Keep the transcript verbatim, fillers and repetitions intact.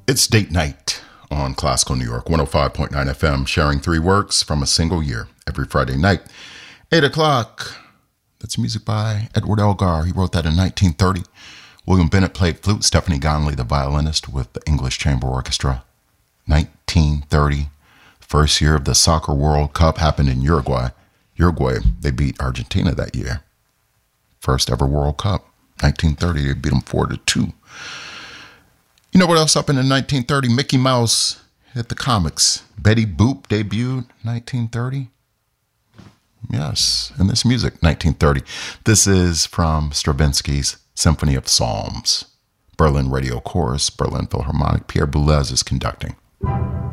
It's date night on Classical New York, one oh five point nine F M, sharing three works from a single year every Friday night. eight o'clock, that's music by Edward Elgar. He wrote that in nineteen thirty. William Bennett played flute, Stephanie Gonley, the violinist, with the English Chamber Orchestra. nineteen thirty, first year of the Soccer World Cup, happened in Uruguay. Uruguay, they beat Argentina that year. First ever World Cup, nineteen thirty, they beat them four to two. You know what else happened in nineteen thirty? Mickey Mouse hit the comics. Betty Boop debuted nineteen thirty. Yes, and this music, nineteen thirty. This is from Stravinsky's Symphony of Psalms. Berlin Radio Chorus, Berlin Philharmonic. Pierre Boulez is conducting.